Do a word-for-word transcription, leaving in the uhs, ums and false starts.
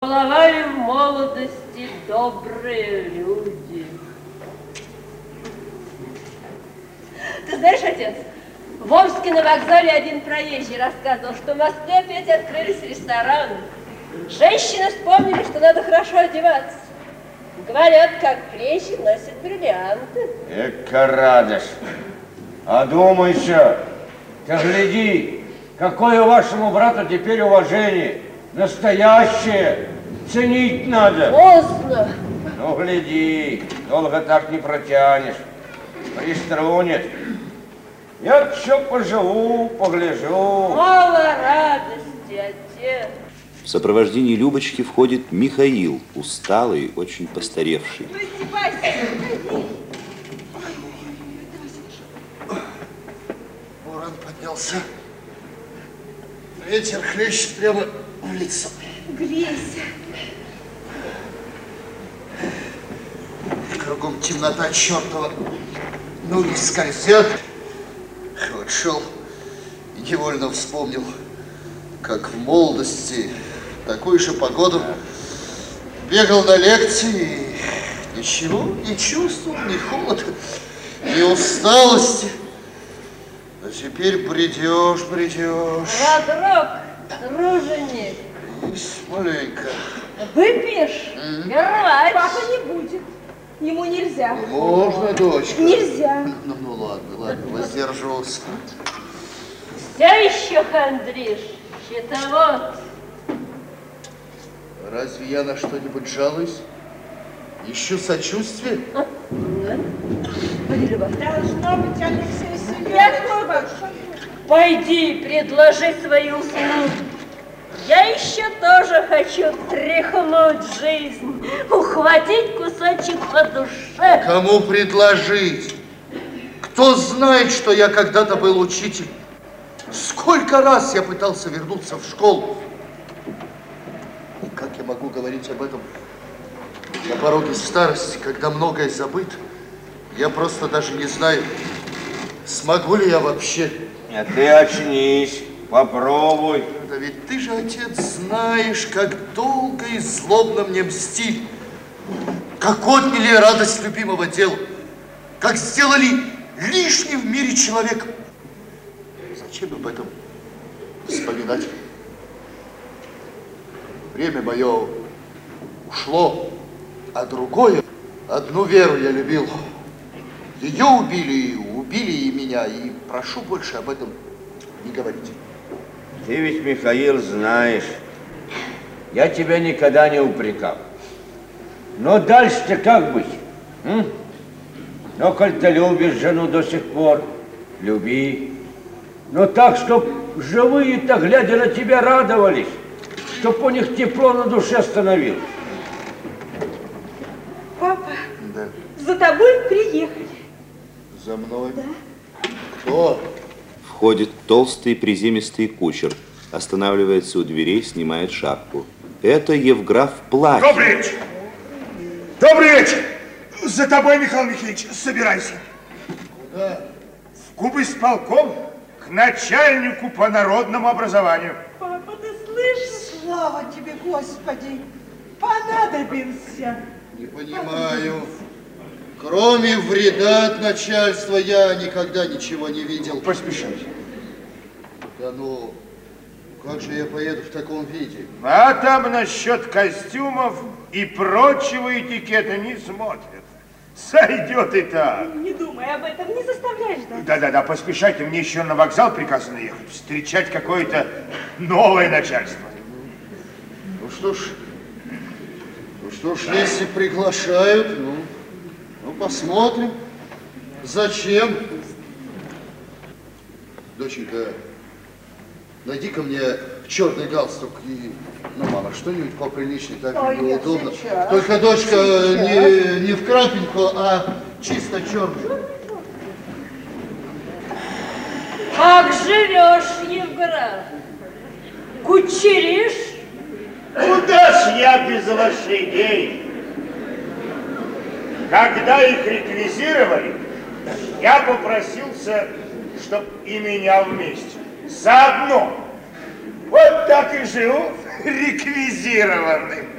баловали в молодости добрые люди. Ты знаешь, отец, в Омске на вокзале один проезжий рассказывал, что в Москве опять открылись рестораны. Женщины вспомнили, что надо хорошо одеваться. Говорят, как плечи носят бриллианты. Эка радость. А думайся, ты гляди, какое вашему брату теперь уважение. Настоящее. Ценить надо. Поздно. Ну, гляди, долго так не протянешь. Приструнет. Я еще поживу, погляжу. Мало радости, отец. В сопровождении Любочки входит Михаил, усталый, очень постаревший. Буран поднялся. Ветер хлещет прямо в лицо. Грейся. Кругом темнота чертова. Ноги скользят. Вот шел и невольно вспомнил, как в молодости такую же погоду бегал на лекции. Ничего не чувствовал, ни холода, ни усталости. А теперь бредешь, бредешь. Водрок, труженик. Есть маленько. Выпьешь? Mm-hmm. Рвать. Папа не будет. Ему нельзя. Можно, дочка? Нельзя. Ну, ну ладно, ладно, воздерживался. Все еще хандришь, щитовод. Разве я на что-нибудь жалуюсь? Ищу сочувствие? Должно быть, Алексей Семенович. Пойди, предложи свои услуги. Я еще тоже хочу тряхнуть жизнь, ухватить кусочек по душе. Кому предложить? Кто знает, что я когда-то был учитель? Сколько раз я пытался вернуться в школу? И как я могу говорить об этом на пороге старости, когда многое забыто? Я просто даже не знаю, смогу ли я вообще. А ты очнись, попробуй. Да ведь ты же, отец, знаешь, как долго и злобно мне мстили, как отняли радость любимого дела, как сделали лишним в мире человека. Зачем об этом вспоминать? Время мое ушло, а другое, одну веру я любил. Ее убили, убили и меня, и прошу больше об этом не говорить. Ты ведь, Михаил, знаешь, я тебя никогда не упрекал. Но дальше-то как быть? М? Но коль ты любишь жену до сих пор, люби. Но так, чтоб живые-то, глядя на тебя, радовались, чтоб у них тепло на душе становилось. Папа, Да. за тобой приехали. За мной? Да. Кто? Входит толстый приземистый кучер, останавливается у дверей, снимает шапку. Это Евграф Плахин. Добрый вечер! Добрый вечер! За тобой, Михаил Михайлович, собирайся. Куда? В кубисполком к начальнику по народному образованию. Папа, ты слышишь? Слава тебе, Господи! Понадобился. Не понимаю. Кроме вреда от начальства я никогда ничего не видел. Поспешайте. Да ну, как же я поеду в таком виде? А там насчет костюмов и прочего этикета не смотрят. Сойдет и так. Не думай об этом, не заставляй ждать. Да-да-да, поспешайте, мне еще на вокзал приказано ехать, встречать какое-то новое начальство. Ну что ж, ну что ж, если приглашают, ну, ну посмотрим. Зачем? Доченька, найди-ка мне черный галстук и, ну, мама, что-нибудь поприличнее, так Ой, было нет, удобно. сейчас. Только, дочка, не, не в крапинку, а чисто черный. Как живешь, Евграф? Кучеришь? Куда ж я без лошадей? Когда их реквизировали, я попросился, чтоб и меня вместе. Заодно. Вот так и живу, реквизированный.